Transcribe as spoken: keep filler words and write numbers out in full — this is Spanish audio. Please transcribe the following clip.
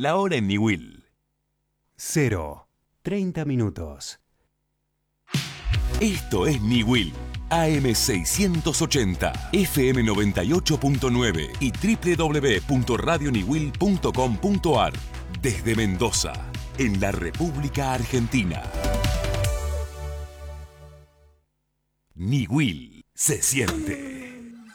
La hora en Niwil. Cero. treinta minutos. Esto es Niwil. A M seiscientos ochenta, F M noventa y ocho punto nueve y doble u doble u doble u punto radio niwil punto com punto a r. Desde Mendoza, en la República Argentina. Niwil se siente.